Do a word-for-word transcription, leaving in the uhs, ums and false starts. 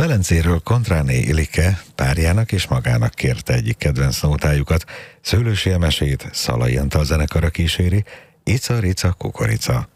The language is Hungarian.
Velencéről Kondráné Ilike párjának és magának kérte egyik kedvenc nótájukat. Szőlősi Emesét Szalai Antal zenekara kíséri, Ica Rica Kukorica.